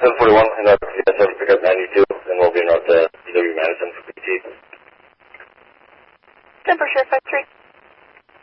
741, and that's the pickup 92, and we'll be in route to DW Madison for PT. 10 for sure, 5-3.